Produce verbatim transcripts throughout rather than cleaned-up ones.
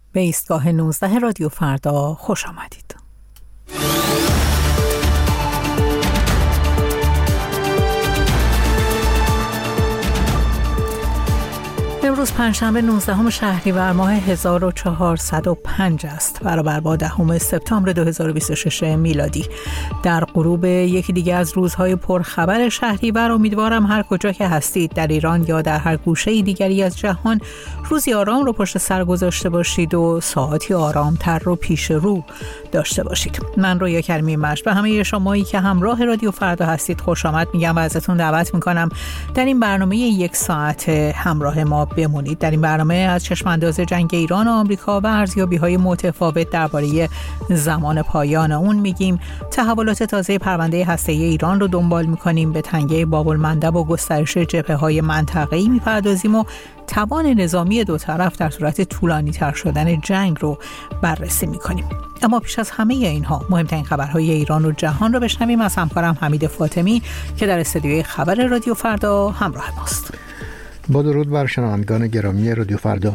به ایستگاه نوزده رادیو فردا خوش آمدید. امروز پنجشنبه نوزدهم شهریور ماه هزار و چهارصد و پنج است، برابر با دهم سپتامبر دو هزار و بیست و شش میلادی. در غروب یکی دیگه از روزهای پرخبر شهریور امیدوارم هر کجا که هستید، در ایران یا در هر گوشه دیگری از جهان، روزی آرام رو پشت سر گذاشته باشید و ساعتی آرامتر رو پیش رو داشته باشید. من رویا کریمی مشت به همه شمایی که همراه رادیو فردا هستید خوش آمد میگم و ازتون دعوت میکنم در این برنامه یک ساعت همراه ما بمونید. در این برنامه از چشمانداز جنگ ایران و آمریکا و ارزیابی‌های متفاوت درباره زمان پایان اون میگیم. تحولات تازه پرونده هسته‌ای ایران رو دنبال میکنیم. به تنگه باب‌المندب و گسترش جبهه‌های منطقه‌ای میپردازیم و توان نظامی دو طرف در صورت طولانی تر شدن جنگ رو بررسی میکنیم. اما پیش از همه اینها مهمترین خبرهای ایران و جهان رو بشنویم از همکارم حمید فاطمی که در استودیوی خبر رادیو فردا همراه ماست. با درود بر شنوندگان گرامی رادیو فردا.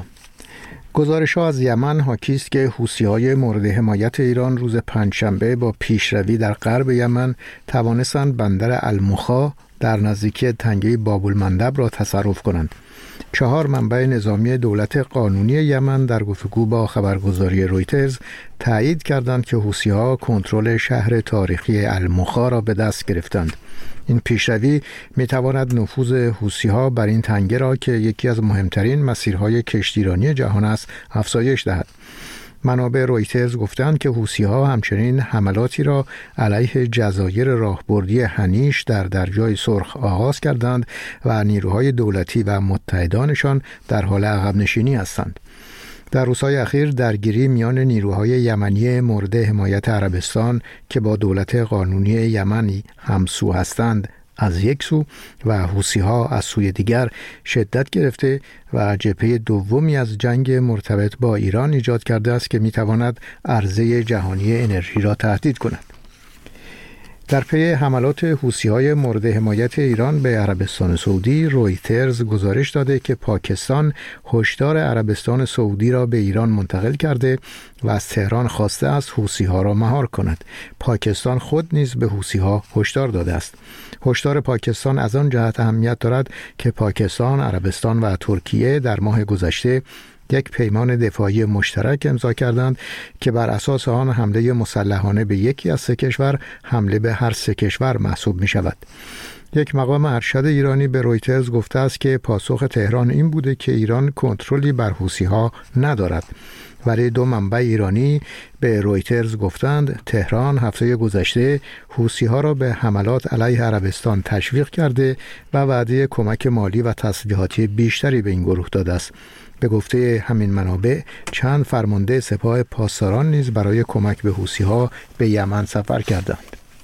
گزارش‌ها از یمن حاکی است که حوثی‌های مورد حمایت ایران روز پنجشنبه با پیشروی در غرب یمن توانستند بندر المخا در نزدیکی تنگه باب‌المندب را تصرف کنند. چهار منبع نظامی دولت قانونی یمن در گفتگو با خبرگزاری رویترز تایید کردند که حوثی‌ها کنترل شهر تاریخی المخا را به دست گرفتند. این پیشروی می‌تواند نفوذ حوثی‌ها بر این تنگه را که یکی از مهمترین مسیرهای کشتیرانی جهان است افزایش دهد. منابع رویترز گفتند که حوثی‌ها همچنین حملاتی را علیه جزایر راهبردی هنیش در دریای سرخ آغاز کردند و نیروهای دولتی و متحدانشان در حال عقب نشینی هستند. در روزهای اخیر درگیری میان نیروهای یمنی مورد حمایت عربستان که با دولت قانونی یمنی همسو هستند از یک سو و حوثی‌ها از سوی دیگر شدت گرفته و جبهه دومی از جنگ مرتبط با ایران ایجاد کرده است که میتواند عرضه جهانی انرژی را تهدید کند. در پی حملات حوثی‌های مورد حمایت ایران به عربستان سعودی، رویترز گزارش داده که پاکستان هشدار عربستان سعودی را به ایران منتقل کرده و از تهران خواسته است حوثی‌ها را مهار کند. پاکستان خود نیز به حوثی‌ها هشدار داده است. هشدار پاکستان از آن جهت اهمیت دارد که پاکستان، عربستان و ترکیه در ماه گذشته یک پیمان دفاعی مشترک امضا کردند که بر اساس آن حمله مسلحانه به یکی از سه کشور حمله به هر سه کشور محسوب می شود. یک مقام ارشد ایرانی به رویترز گفته است که پاسخ تهران این بوده که ایران کنترلی بر حوثی‌ها ندارد. ولی دو منبع ایرانی به رویترز گفتند تهران هفته گذشته حوثی‌ها را به حملات علیه عربستان تشویق کرده و وعده کمک مالی و تسلیحاتی بیشتری به این گروه داده است. به گفته همین منابع چند فرمانده سپاه پاسداران نیز برای کمک به حوثی‌ها به یمن سفر کردند.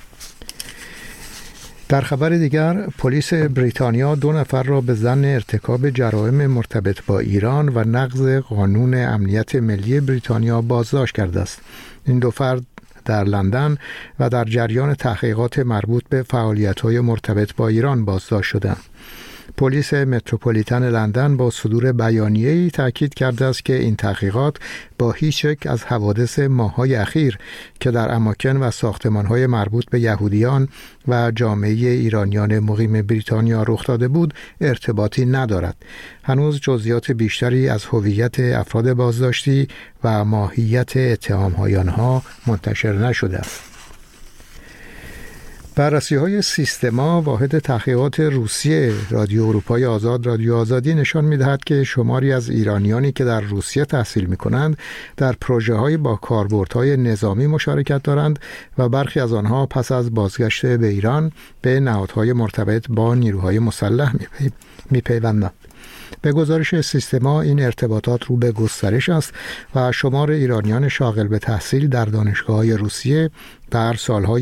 در خبر دیگر، پلیس بریتانیا دو نفر را به ظن ارتکاب جرائم مرتبط با ایران و نقض قانون امنیت ملی بریتانیا بازداشت کرده است. این دو فرد در لندن و در جریان تحقیقات مربوط به فعالیت‌های مرتبط با ایران بازداشت شدند. پلیس متروپولیتن لندن با صدور بیانیه‌ای تاکید کرده است که این تحقیقات با هیچ یک از حوادث ماه‌های اخیر که در اماکن و ساختمان‌های مربوط به یهودیان و جامعه ایرانیان مقیم بریتانیا رخ داده بود ارتباطی ندارد. هنوز جزئیات بیشتری از هویت افراد بازداشتی و ماهیت اتهام‌های آنها منتشر نشده است. بررسی‌های سیستما، واحد تحقیقات روسیه رادیو اروپای آزاد رادیو آزادی نشان می‌دهد که شماری از ایرانیانی که در روسیه تحصیل می‌کنند در پروژه‌های با کاربردهای نظامی مشارکت دارند و برخی از آنها پس از بازگشت به ایران به نهادهای مرتبط با نیروهای مسلح می‌پیوندند. به گزارش سیستما این ارتباطات رو به گسترش است و شمار ایرانیان شاغل به تحصیل در دانشگاه‌های روسیه در سالهای